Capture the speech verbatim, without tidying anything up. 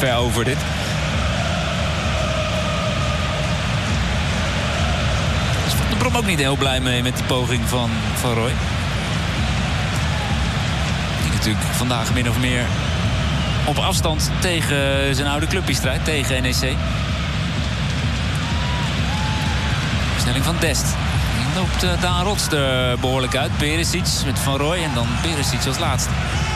ver over dit. Dus Van der Brom ook niet heel blij mee met die poging van Van Rooij. Die natuurlijk vandaag min of meer op afstand tegen zijn oude clubje strijdt, tegen N E C. Versnelling van Dest. Die loopt uh, Daan Rots er behoorlijk uit. Perisic met Van Rooij en dan Perisic als laatste.